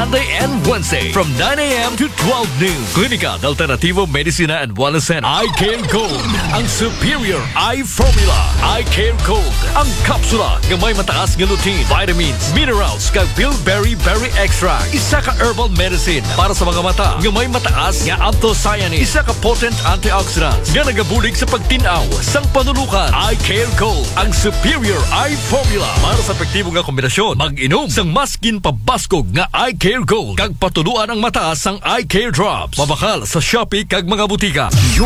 Monday and Wednesday from 9 a.m. to 12 noon. Clinica de Alternativo Medicina and Wellness Center. Eye Care Gold, ang superior eye formula. Eye Care Gold, ang kapsula nga may mataas nga lutein, vitamins, minerals, kag bilberry berry extract. Isa ka herbal medicine para sa mga mata nga may mataas nga anthocyanins. Isa ka potent antioxidants nga nagabulig sa pagtinaw sang panulukan. Eye Care Gold, ang superior eye formula para sa epektibo nga kombinasyon. Mag-inom sang maskin pabaskog nga Eye Care Gold kag patuluan ang mata sang Eye Care Drops. Mabakal sa Shopee kag mga butika.